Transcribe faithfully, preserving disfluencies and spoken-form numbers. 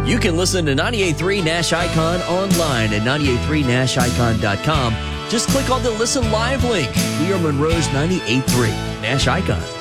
You can listen to ninety-eight point three Nash Icon online at ninety-eight point three nash icon dot com. Just click on the Listen Live link. We are Monroe's ninety-eight point three Nash Icon.